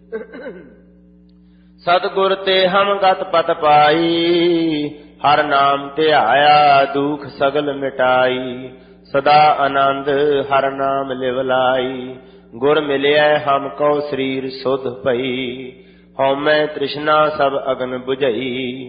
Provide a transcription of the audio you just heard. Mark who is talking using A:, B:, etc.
A: सतगुर ते हम गत पत पाई, हर नाम ध्याया दुख सगल मिटाई। सदा आनंद हर नाम लिव लाई, गुर मिलिया हम को शरीर सुध भई। हौमै तृष्णा सब अगन बुझई,